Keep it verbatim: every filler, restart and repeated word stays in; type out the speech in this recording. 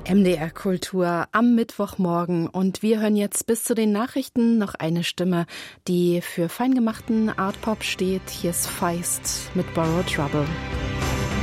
M D R Kultur am Mittwochmorgen und wir hören jetzt bis zu den Nachrichten noch eine Stimme, die für feingemachten Art Pop steht. Hier ist Feist mit Borrowed Trouble.